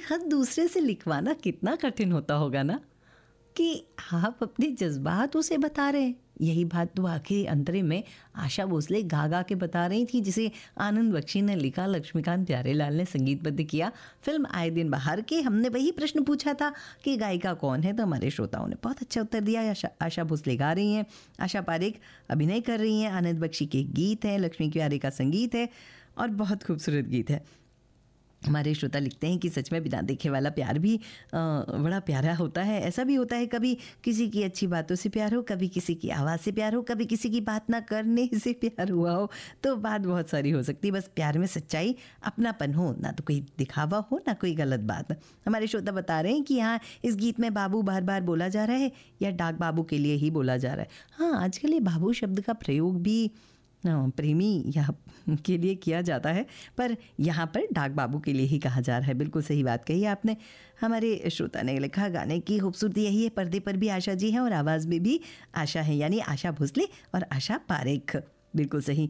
खत दूसरे से लिखवाना कितना कठिन होता होगा ना, कि आप अपने जज्बात उसे बता रहे हैं। यही बात तो आखिरी अंतरे में आशा भोसले गा गा के बता रही थी, जिसे आनंद बख्शी ने लिखा, लक्ष्मीकांत प्यारेलाल ने संगीतबद्ध किया। फिल्म आए दिन बाहर के हमने वही प्रश्न पूछा था कि गायिका कौन है, तो हमारे श्रोताओं ने बहुत अच्छा उत्तर दिया। आशा भोसले गा रही हैं, आशा पारेख अभिनय कर रही हैं, आनंद बख्शी के गीत हैं, लक्ष्मी प्यारे का संगीत है और बहुत खूबसूरत गीत है। हमारे श्रोता लिखते हैं कि सच में बिना देखे वाला प्यार भी बड़ा प्यारा होता है। ऐसा भी होता है, कभी किसी की अच्छी बातों से प्यार हो, कभी किसी की आवाज़ से प्यार हो, कभी किसी की बात ना करने से प्यार हुआ हो, तो बात बहुत सारी हो सकती है। बस प्यार में सच्चाई, अपनापन हो, ना तो कोई दिखावा हो, ना कोई गलत बात। हमारे श्रोता बता रहे हैं कि हाँ, इस गीत में बाबू बार बार बोला जा रहा है या डाक बाबू के लिए ही बोला जा रहा है। हाँ, आजकल ये बाबू शब्द का प्रयोग भी प्रेमी या के लिए किया जाता है, पर यहाँ पर डाक बाबू के लिए ही कहा जा रहा है। बिल्कुल सही बात कही आपने। हमारे श्रोता ने लिखा, गाने की खूबसूरती यही है, पर्दे पर भी आशा जी हैं और आवाज़ में भी आशा है, यानी आशा भोसले और आशा पारेख। बिल्कुल सही।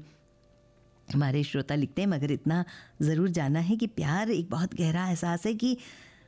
हमारे श्रोता लिखते हैं, मगर इतना ज़रूर जानना है कि प्यार एक बहुत गहरा एहसास है कि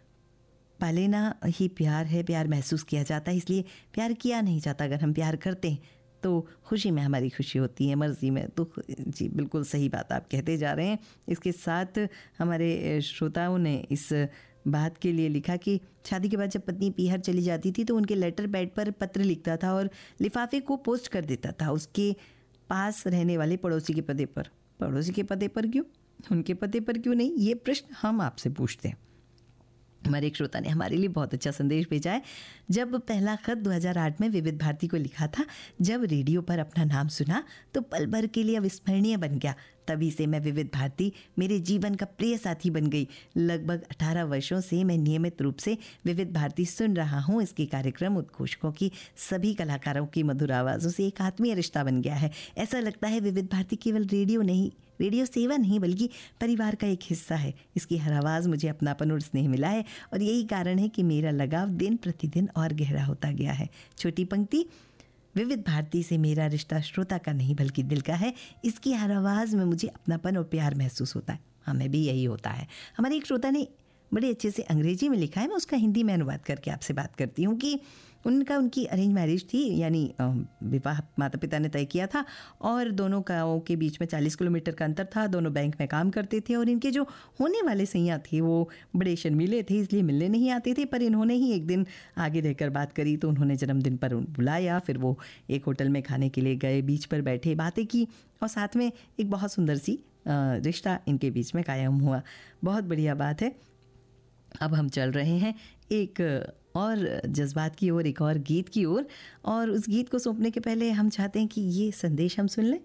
पालेना ही प्यार है, प्यार महसूस किया जाता है, इसलिए प्यार किया नहीं जाता। अगर हम प्यार करते हैं तो खुशी में हमारी खुशी होती है, मर्जी में तो जी, बिल्कुल सही बात आप कहते जा रहे हैं। इसके साथ हमारे श्रोताओं ने इस बात के लिए लिखा कि शादी के बाद जब पत्नी पीहर चली जाती थी तो उनके लेटर पैड पर पत्र लिखता था और लिफाफे को पोस्ट कर देता था उसके पास रहने वाले पड़ोसी के पते पर। पड़ोसी के पते पर क्यों, उनके पते पर क्यों नहीं, ये प्रश्न हम आपसे पूछते हैं। हमारे एक श्रोता ने हमारे लिए बहुत अच्छा संदेश भेजा है। जब पहला खत 2008 में विविध भारती को लिखा था, जब रेडियो पर अपना नाम सुना तो पल भर के लिए अविस्मरणीय बन गया। तभी से मैं विविध भारती मेरे जीवन का प्रिय साथी बन गई। लगभग 18 वर्षों से मैं नियमित रूप से विविध भारती सुन रहा हूँ। इसके कार्यक्रम, उद्घोषकों की सभी कलाकारों की मधुर आवाज़ों से एक आत्मीय रिश्ता बन गया है। ऐसा लगता है विविध भारती केवल रेडियो सेवा नहीं बल्कि परिवार का एक हिस्सा है। इसकी हर आवाज़ मुझे अपनापन और स्नेह मिला है और यही कारण है कि मेरा लगाव दिन प्रतिदिन और गहरा होता गया है। छोटी पंक्ति, विविध भारती से मेरा रिश्ता श्रोता का नहीं बल्कि दिल का है। इसकी हर आवाज़ में मुझे अपनापन और प्यार महसूस होता है। हमें भी यही होता है। हमारे एक श्रोता ने बड़े अच्छे से अंग्रेजी में लिखा है, मैं उसका हिंदी में अनुवाद करके आपसे बात करती हूँ कि उनकी अरेंज मैरिज थी, यानी विवाह माता पिता ने तय किया था और दोनों गाँवों के बीच में 40 किलोमीटर का अंतर था। दोनों बैंक में काम करते थे और इनके जो होने वाले सैया थे वो बड़े शर्मीले थे, इसलिए मिलने नहीं आते थे। पर इन्होंने ही एक दिन आगे रहकर बात करी तो उन्होंने जन्मदिन पर बुलाया। फिर वो एक होटल में खाने के लिए गए, बीच पर बैठे, बातें की और साथ में एक बहुत सुंदर सी रिश्ता इनके बीच में कायम हुआ। बहुत बढ़िया बात है। अब हम चल रहे हैं एक और जज्बात की ओर, एक और गीत की ओर, और उस गीत को सौंपने के पहले हम चाहते हैं कि ये संदेश हम सुन लें।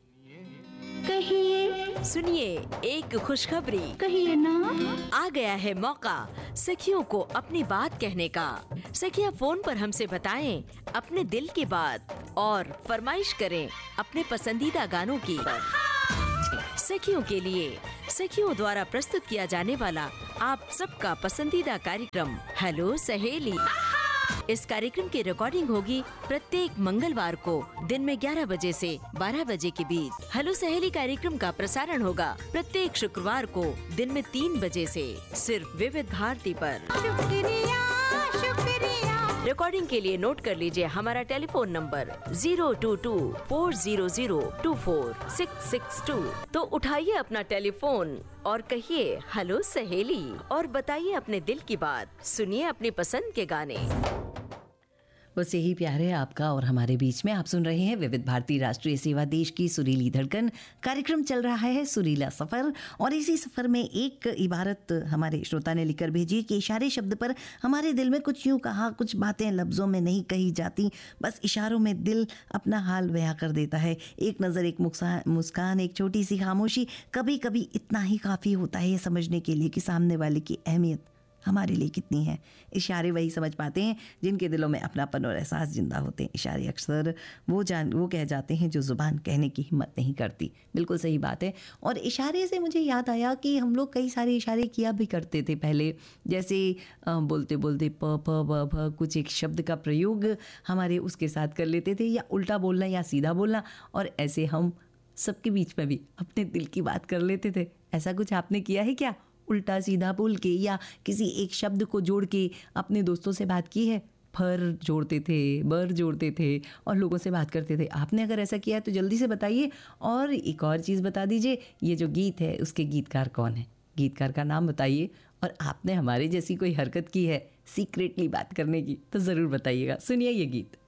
कहिए, सुनिए एक खुशखबरी, कहिए ना। आ गया है मौका सखियों को अपनी बात कहने का। सखियां फोन पर हमसे बताएं अपने दिल की बात और फरमाइश करें अपने पसंदीदा गानों की। सखियों के लिए सखियों द्वारा प्रस्तुत किया जाने वाला आप सबका पसंदीदा कार्यक्रम हेलो सहेली। इस कार्यक्रम की रिकॉर्डिंग होगी प्रत्येक मंगलवार को दिन में 11 बजे से 12 बजे के बीच। हेलो सहेली कार्यक्रम का प्रसारण होगा प्रत्येक शुक्रवार को दिन में 3 बजे से सिर्फ विविध भारती पर। शुक्रिया शुक्रिया। रिकॉर्डिंग के लिए नोट कर लीजिए हमारा टेलीफोन नंबर 022-400-24662। तो उठाइए अपना टेलीफोन और कहिए हेलो सहेली और बताइए अपने दिल की बात। सुनिए अपनी पसंद के गाने। बस यही प्यार है आपका और हमारे बीच में। आप सुन रहे हैं विविध भारती राष्ट्रीय सेवा, देश की सुरीली धड़कन। कार्यक्रम चल रहा है सुरीला सफ़र, और इसी सफ़र में एक इबारत हमारे श्रोता ने लिखकर भेजी कि इशारे शब्द पर हमारे दिल में कुछ यूँ कहा, कुछ बातें लफ्ज़ों में नहीं कही जाती, बस इशारों में दिल अपना हाल बयां कर देता है। एक नज़र, एक मुस्कान, एक छोटी सी खामोशी, कभी कभी इतना ही काफ़ी होता है ये समझने के लिए कि सामने वाले की अहमियत हमारे लिए कितनी है। इशारे वही समझ पाते हैं जिनके दिलों में अपनापन और एहसास जिंदा होते हैं। इशारे अक्सर वो कह जाते हैं जो ज़ुबान कहने की हिम्मत नहीं करती। बिल्कुल सही बात है। और इशारे से मुझे याद आया कि हम लोग कई सारे इशारे किया भी करते थे पहले, जैसे बोलते बोलते प प ब भ कुछ एक शब्द का प्रयोग हमारे उसके साथ कर लेते थे, या उल्टा बोलना या सीधा बोलना, और ऐसे हम सबके बीच में भी अपने दिल की बात कर लेते थे। ऐसा कुछ आपने किया है क्या? उल्टा सीधा बोल के या किसी एक शब्द को जोड़ के अपने दोस्तों से बात की है? फर जोड़ते थे, बर जोड़ते थे और लोगों से बात करते थे। आपने अगर ऐसा किया है तो जल्दी से बताइए। और एक और चीज़ बता दीजिए, ये जो गीत है उसके गीतकार कौन है? गीतकार का नाम बताइए। और आपने हमारे जैसी कोई हरकत की है सीक्रेटली बात करने की तो ज़रूर बताइएगा। सुनिए ये गीत।